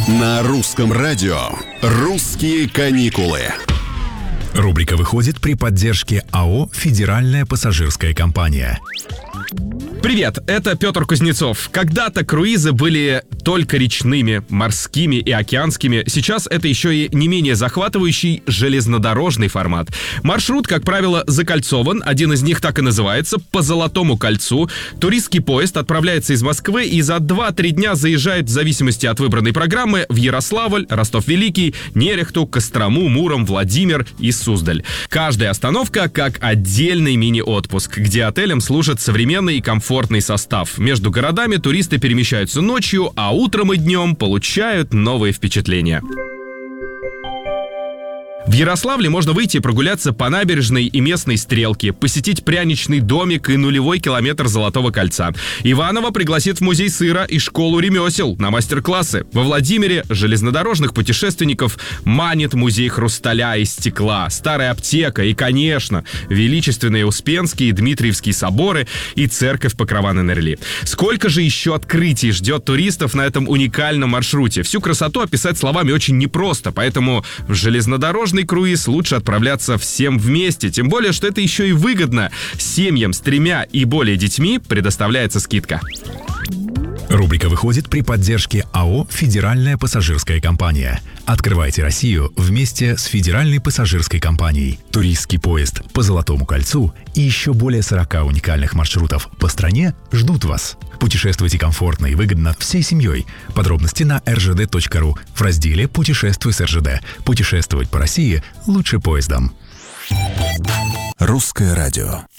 На русском радио «Русские каникулы». Рубрика выходит при поддержке АО «Федеральная пассажирская компания». Привет, это Петр Кузнецов. Когда-то круизы были только речными, морскими и океанскими. Сейчас это еще и не менее захватывающий железнодорожный формат. Маршрут, как правило, закольцован. Один из них так и называется — по Золотому кольцу. Туристский поезд отправляется из Москвы и за 2-3 дня заезжает, в зависимости от выбранной программы, в Ярославль, Ростов-Великий, Нерехту, Кострому, Муром, Владимир и Суздаль. Каждая остановка как отдельный мини-отпуск, где отелям служит современный и комфортный состав. Между городами туристы перемещаются ночью, а утром и днем получают новые впечатления. В Ярославле можно выйти и прогуляться по набережной и местной стрелке, посетить пряничный домик и нулевой километр Золотого кольца. Иваново пригласит в музей сыра и школу ремесел на мастер-классы. Во Владимире железнодорожных путешественников манит музей хрусталя и стекла, старая аптека и, конечно, величественные Успенские и Дмитриевские соборы и церковь Покрова-на-Нерли. Сколько же еще открытий ждет туристов на этом уникальном маршруте? Всю красоту описать словами очень непросто, поэтому в железнодорожный круиз лучше отправляться всем вместе, тем более, что это еще и выгодно. Семьям с 3 и более детьми предоставляется скидка. Рубрика выходит при поддержке АО «Федеральная пассажирская компания». Открывайте Россию вместе с Федеральной пассажирской компанией. Туристский поезд по Золотому кольцу и еще более 40 уникальных маршрутов по стране ждут вас. Путешествуйте комфортно и выгодно всей семьей. Подробности на rgd.ru в разделе «Путешествуй с РЖД». Путешествовать по России лучше поездом. Русское радио.